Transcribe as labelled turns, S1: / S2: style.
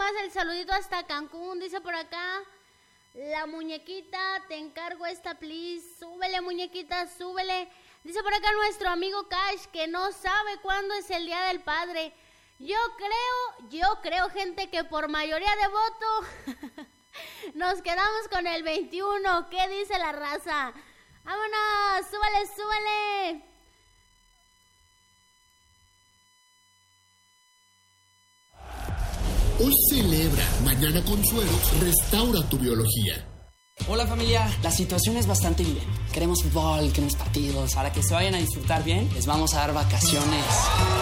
S1: más el saludito hasta Cancún, dice por acá. La muñequita, te encargo esta, please. Súbele, muñequita, súbele. Dice por acá nuestro amigo Cash que no sabe cuándo es el Día del Padre. Yo creo, gente, que por mayoría de voto nos quedamos con el 21. ¿Qué dice la raza? ¡Vámonos! ¡Súbele, súbele!
S2: Hoy celebra, mañana Consuelo restaura tu biología.
S3: Hola familia, la situación es bastante bien. Queremos fútbol, queremos partidos. Para que se vayan a disfrutar bien, les vamos a dar vacaciones.